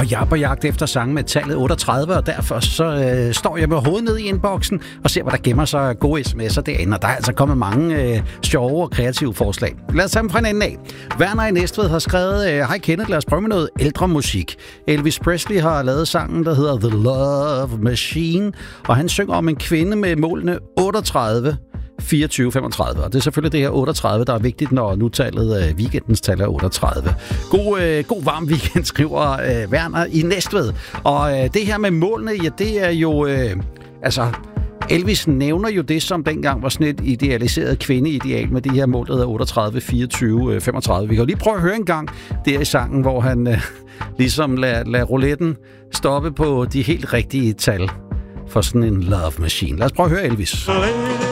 Og jeg er på jagt efter sange med tallet 38, og derfor så står jeg med hovedet ned i inboxen og ser, hvad der gemmer sig gode sms'er derinde. Og der er altså kommet mange sjove og kreative forslag. Lad os tage dem fra en ende af. Werner i Næstved har skrevet, hej Kenneth, lad os prøve med noget ældre musik. Elvis Presley har lavet sangen, der hedder The Love Machine, og han synger om en kvinde med målene 38, 24, 35. Og det er selvfølgelig det her 38, der er vigtigt, når nu tallet weekendens tal er 38. God varm weekend, skriver Werner i Næstved. Og det her med målene, ja, det er jo... Elvis nævner jo det, som dengang var sådan et idealiseret kvindeideal med de her mål, der hedder 38, 24, 35. Vi kan jo lige prøve at høre en gang der i sangen, hvor han ligesom lader rouletten stoppe på de helt rigtige tal for sådan en love machine. Lad os prøve at høre Elvis.